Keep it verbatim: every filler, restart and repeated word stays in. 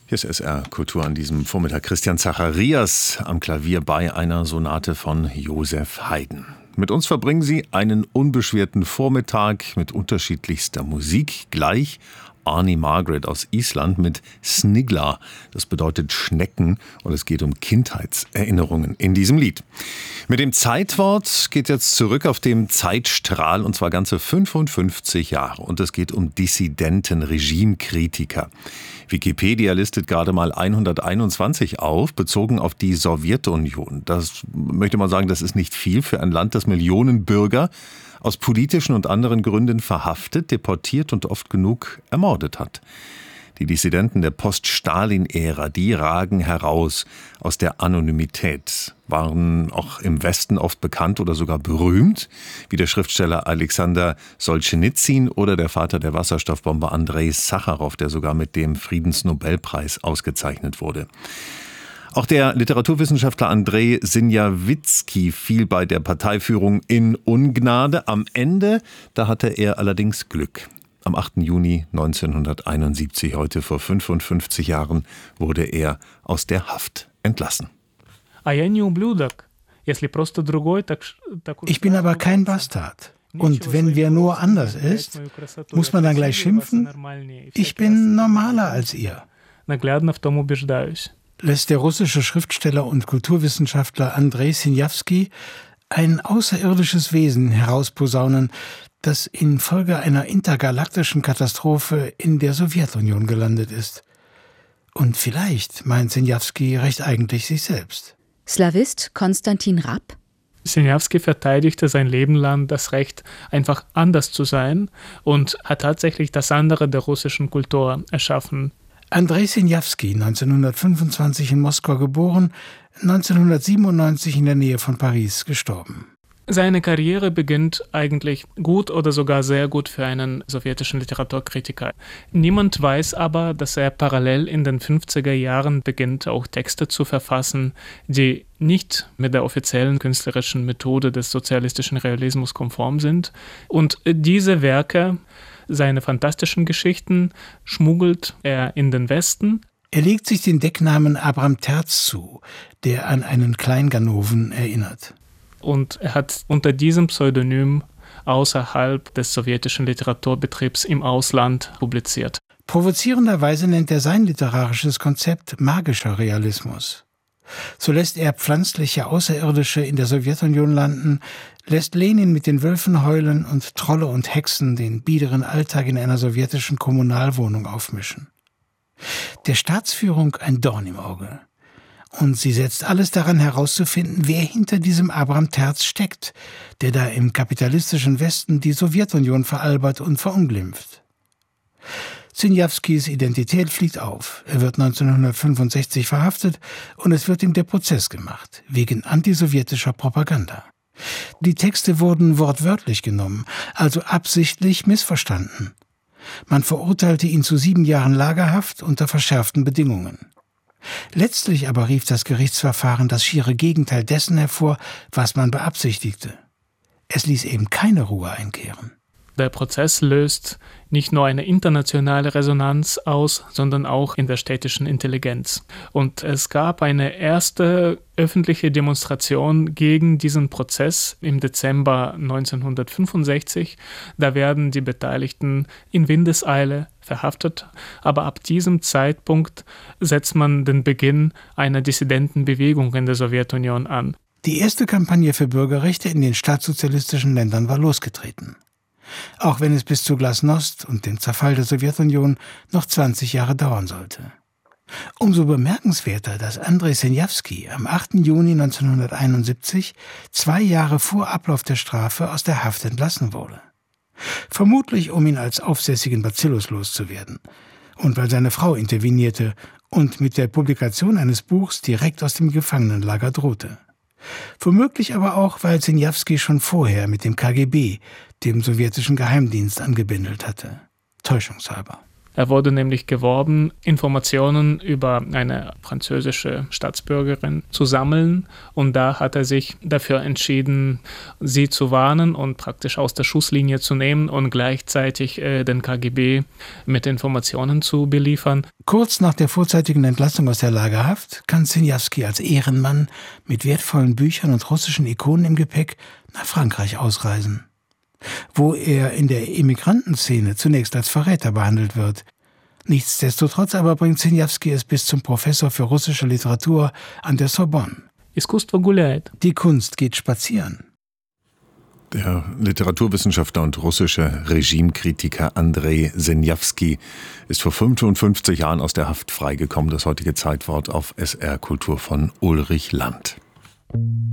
Hier ist S R Kultur an diesem Vormittag. Christian Zacharias am Klavier bei einer Sonate von Joseph Haydn. Mit uns verbringen Sie einen unbeschwerten Vormittag mit unterschiedlichster Musik. Gleich Arni Margaret aus Island mit Snigla. Das bedeutet Schnecken und es geht um Kindheitserinnerungen in diesem Lied. Mit dem Zeitwort geht jetzt zurück auf den Zeitstrahl und zwar ganze fünfundfünfzig Jahre. Und es geht um Dissidenten, Regimekritiker. Wikipedia listet gerade mal hunderteinundzwanzig auf, bezogen auf die Sowjetunion. Das möchte man sagen, das ist nicht viel für ein Land, das Millionen Bürger aus politischen und anderen Gründen verhaftet, deportiert und oft genug ermordet hat. Die Dissidenten der Post-Stalin-Ära, die ragen heraus aus der Anonymität, waren auch im Westen oft bekannt oder sogar berühmt, wie der Schriftsteller Alexander Solschenizyn oder der Vater der Wasserstoffbombe Andrei Sacharow, der sogar mit dem Friedensnobelpreis ausgezeichnet wurde. Auch der Literaturwissenschaftler Andrei Siniawski fiel bei der Parteiführung in Ungnade. Am Ende, da hatte er allerdings Glück. Am achten Juni neunzehnhunderteinundsiebzig, heute vor fünfundfünfzig Jahren, wurde er aus der Haft entlassen. Ich bin aber kein Bastard. Und wenn wer nur anders ist, muss man dann gleich schimpfen? Ich bin normaler als ihr. Lässt der russische Schriftsteller und Kulturwissenschaftler Andrei Siniawski ein außerirdisches Wesen herausposaunen, das infolge einer intergalaktischen Katastrophe in der Sowjetunion gelandet ist. Und vielleicht meint Siniawski recht eigentlich sich selbst. Slawist Konstantin Rapp. Siniawski verteidigte sein Leben lang das Recht, einfach anders zu sein und hat tatsächlich das andere der russischen Kultur erschaffen. Andrei Siniawski, neunzehnhundertfünfundzwanzig in Moskau geboren, neunzehnhundertsiebenundneunzig in der Nähe von Paris gestorben. Seine Karriere beginnt eigentlich gut oder sogar sehr gut für einen sowjetischen Literaturkritiker. Niemand weiß aber, dass er parallel in den fünfziger Jahren beginnt, auch Texte zu verfassen, die nicht mit der offiziellen künstlerischen Methode des sozialistischen Realismus konform sind. Und diese Werke, seine fantastischen Geschichten, schmuggelt er in den Westen. Er legt sich den Decknamen Abram Terz zu, der an einen Kleinganoven erinnert. Und er hat unter diesem Pseudonym außerhalb des sowjetischen Literaturbetriebs im Ausland publiziert. Provozierenderweise nennt er sein literarisches Konzept magischer Realismus. So lässt er pflanzliche Außerirdische in der Sowjetunion landen, lässt Lenin mit den Wölfen heulen und Trolle und Hexen den biederen Alltag in einer sowjetischen Kommunalwohnung aufmischen. Der Staatsführung ein Dorn im Auge. Und sie setzt alles daran herauszufinden, wer hinter diesem Abram Terz steckt, der da im kapitalistischen Westen die Sowjetunion veralbert und verunglimpft. Siniawskis Identität fliegt auf. Er wird neunzehnhundertfünfundsechzig verhaftet und es wird ihm der Prozess gemacht, wegen antisowjetischer Propaganda. Die Texte wurden wortwörtlich genommen, also absichtlich missverstanden. Man verurteilte ihn zu sieben Jahren Lagerhaft unter verschärften Bedingungen. Letztlich aber rief das Gerichtsverfahren das schiere Gegenteil dessen hervor, was man beabsichtigte. Es ließ eben keine Ruhe einkehren. Der Prozess löst nicht nur eine internationale Resonanz aus, sondern auch in der städtischen Intelligenz. Und es gab eine erste öffentliche Demonstration gegen diesen Prozess im Dezember neunzehnhundertfünfundsechzig. Da werden die Beteiligten in Windeseile verhaftet, aber ab diesem Zeitpunkt setzt man den Beginn einer Dissidentenbewegung in der Sowjetunion an. Die erste Kampagne für Bürgerrechte in den staatssozialistischen Ländern war losgetreten. Auch wenn es bis zu Glasnost und dem Zerfall der Sowjetunion noch zwanzig Jahre dauern sollte. Umso bemerkenswerter, dass Andrei Siniawski am achten Juni neunzehnhunderteinundsiebzig, zwei Jahre vor Ablauf der Strafe, aus der Haft entlassen wurde. Vermutlich, um ihn als aufsässigen Bacillus loszuwerden und weil seine Frau intervenierte und mit der Publikation eines Buchs direkt aus dem Gefangenenlager drohte. Womöglich aber auch, weil Siniawski schon vorher mit dem K G B, dem sowjetischen Geheimdienst, angebändelt hatte. Täuschungshalber. Er wurde nämlich geworben, Informationen über eine französische Staatsbürgerin zu sammeln. Und da hat er sich dafür entschieden, sie zu warnen und praktisch aus der Schusslinie zu nehmen und gleichzeitig äh, den K G B mit Informationen zu beliefern. Kurz nach der vorzeitigen Entlassung aus der Lagerhaft kann Sieniawski als Ehrenmann mit wertvollen Büchern und russischen Ikonen im Gepäck nach Frankreich ausreisen, wo er in der Immigrantenszene zunächst als Verräter behandelt wird. Nichtsdestotrotz aber bringt Sieniawski es bis zum Professor für russische Literatur an der Sorbonne. Искусство гуляет. Die Kunst geht spazieren. Der Literaturwissenschaftler und russische Regimekritiker Andrei Sieniawski ist vor fünfundfünfzig Jahren aus der Haft freigekommen. Das heutige Zeitwort auf S R Kultur von Ulrich Land.